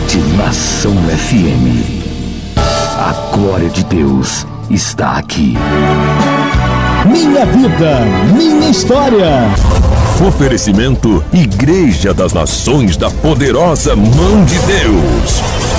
Rede Nação FM. A glória de Deus está aqui. Minha vida, minha história. Oferecimento Igreja das Nações da Poderosa Mão de Deus.